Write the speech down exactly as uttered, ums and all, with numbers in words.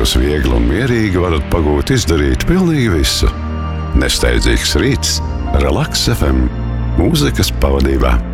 jūs viegli un mierīgi varat pagūt izdarīt pilnīgi visu. Nesteidzīgs rīts, Relaks F M, mūzikas pavadībā.